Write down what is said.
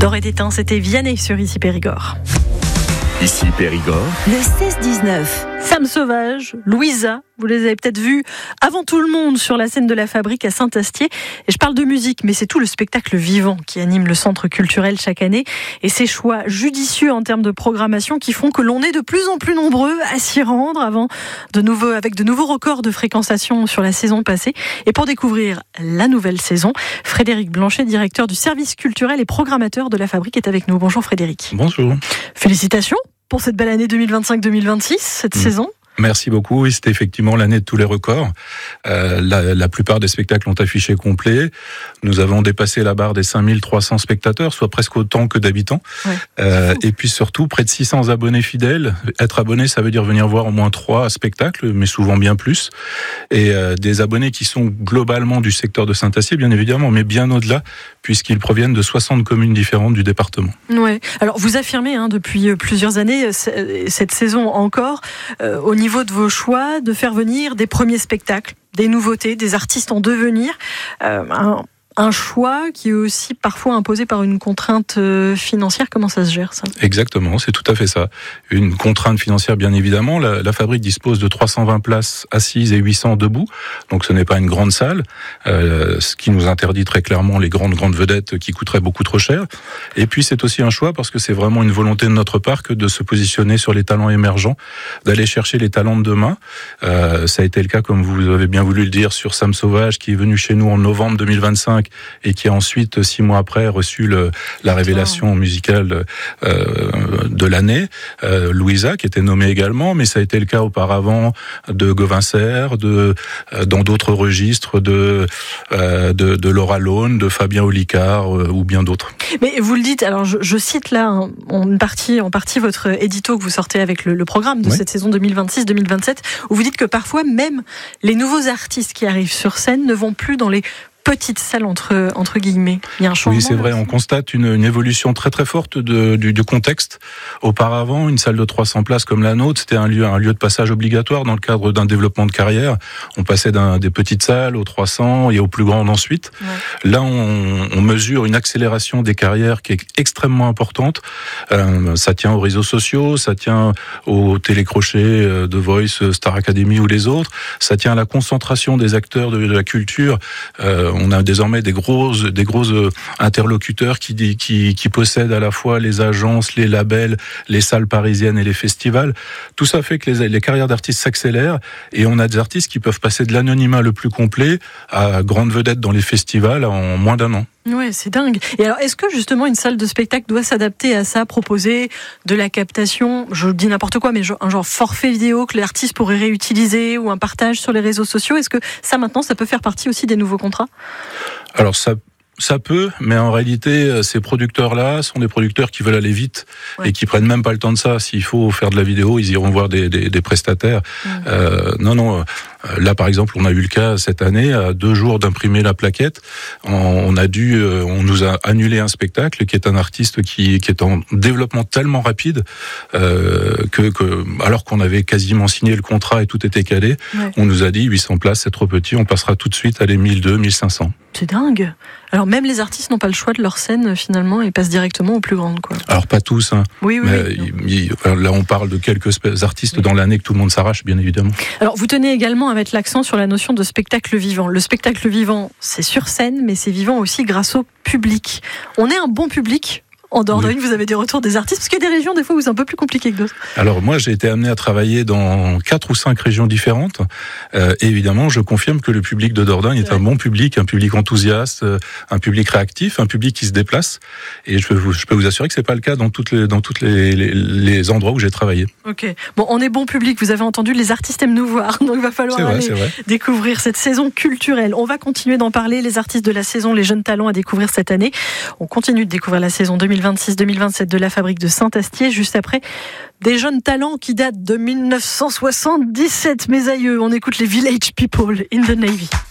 D'or et d'étain, c'était Vianney sur Ici Périgord. Ici Périgord. Le 16-19. Sam Sauvage, Louisa, vous les avez peut-être vus avant tout le monde sur la scène de la Fabrique à Saint-Astier. Et je parle de musique, mais c'est tout le spectacle vivant qui anime le centre culturel chaque année. Et ces choix judicieux en termes de programmation qui font que l'on est de plus en plus nombreux à s'y rendre avec de nouveaux records de fréquentation sur la saison passée. Et pour découvrir la nouvelle saison, Frédéric Blanchet, directeur du service culturel et programmateur de la Fabrique, est avec nous. Bonjour Frédéric. Bonjour. Félicitations pour cette belle année 2025-2026, cette saison. Merci beaucoup. Oui, c'était effectivement l'année de tous les records. La plupart des spectacles ont affiché complet. Nous avons dépassé la barre des 5300 spectateurs, soit presque autant que d'habitants. Ouais. Et puis surtout, près de 600 abonnés fidèles. Être abonné, ça veut dire venir voir au moins 3 spectacles, mais souvent bien plus. Et des abonnés qui sont globalement du secteur de Saint-Astier, bien évidemment, mais bien au-delà, puisqu'ils proviennent de 60 communes différentes du département. Ouais. Alors, vous affirmez depuis plusieurs années, cette saison encore, au niveau de vos choix, de faire venir des premiers spectacles, des nouveautés, des artistes en devenir, un choix qui est aussi parfois imposé par une contrainte financière. Comment ça se gère, ça ? Exactement, c'est tout à fait ça. Une contrainte financière, bien évidemment. La Fabrique dispose de 320 places assises et 800 debout, donc ce n'est pas une grande salle, ce qui nous interdit très clairement les grandes vedettes qui coûteraient beaucoup trop cher. Et puis c'est aussi un choix parce que c'est vraiment une volonté de notre part que de se positionner sur les talents émergents, d'aller chercher les talents de demain. Ça a été le cas, comme vous avez bien voulu le dire, sur Sam Sauvage, qui est venu chez nous en novembre 2025 et qui a ensuite, 6 mois après, reçu la révélation musicale de l'année. Louisa, qui était nommée également, mais ça a été le cas auparavant de Gauvin Serre, dans d'autres registres, de Laura Lone, de Fabien Olicard, ou bien d'autres. Mais vous le dites, alors je cite là en partie votre édito que vous sortez avec le programme de cette saison 2026-2027, où vous dites que parfois même les nouveaux artistes qui arrivent sur scène ne vont plus dans les petite salle entre guillemets. Il y a un changement. Oui, c'est vrai. On constate une évolution très très forte du contexte. Auparavant, une salle de 300 places comme la nôtre, c'était un lieu de passage obligatoire dans le cadre d'un développement de carrière. On passait des petites salles aux 300 et aux plus grandes ensuite. Ouais. Là, on mesure une accélération des carrières qui est extrêmement importante. Ça tient aux réseaux sociaux, ça tient aux télécrochets de Voice, Star Academy ou les autres. Ça tient à la concentration des acteurs de la culture. On a désormais des gros interlocuteurs qui possèdent à la fois les agences, les labels, les salles parisiennes et les festivals. Tout ça fait que les carrières d'artistes s'accélèrent et on a des artistes qui peuvent passer de l'anonymat le plus complet à grande vedette dans les festivals en moins d'un an. Ouais, c'est dingue. Et alors, est-ce que justement une salle de spectacle doit s'adapter à ça, proposer de la captation, je dis n'importe quoi, mais un genre forfait vidéo que l'artiste pourrait réutiliser ou un partage sur les réseaux sociaux? Est-ce que ça maintenant, ça peut faire partie aussi des nouveaux contrats? Alors ça peut, mais en réalité, ces producteurs-là sont des producteurs qui veulent aller vite et qui prennent même pas le temps de ça. S'il faut faire de la vidéo, ils iront voir des prestataires. Non. Là, par exemple, on a eu le cas cette année, à 2 jours d'imprimer la plaquette, on nous a annulé un spectacle qui est un artiste qui est en développement tellement rapide que alors qu'on avait quasiment signé le contrat et tout était calé, on nous a dit 800 places, c'est trop petit, on passera tout de suite à les 1200, 1500. C'est dingue. Alors même les artistes n'ont pas le choix de leur scène finalement et passent directement aux plus grandes, quoi. Alors pas tous, hein. Oui. Là on parle de quelques artistes dans l'année que tout le monde s'arrache, bien évidemment. Alors vous tenez également à mettre l'accent sur la notion de spectacle vivant. Le spectacle vivant, c'est sur scène, mais c'est vivant aussi grâce au public. On est un bon public en Dordogne, vous avez des retours des artistes, parce qu'il y a des régions des fois où c'est un peu plus compliqué que d'autres. Alors moi j'ai été amené à travailler dans 4 ou 5 régions différentes. Et évidemment je confirme que le public de Dordogne est un bon public, un public enthousiaste, un public réactif, un public qui se déplace. Et je peux vous assurer que c'est pas le cas dans toutes les endroits où j'ai travaillé. Ok. Bon, on est bon public, vous avez entendu, les artistes aiment nous voir, donc il va falloir aller découvrir cette saison culturelle. On va continuer d'en parler, les artistes de la saison, les jeunes talents à découvrir cette année. On continue de découvrir la saison 2026-2027 de la Fabrique de Saint-Astier, juste après des jeunes talents qui datent de 1977, mes aïeux. On écoute les Village People in the Navy.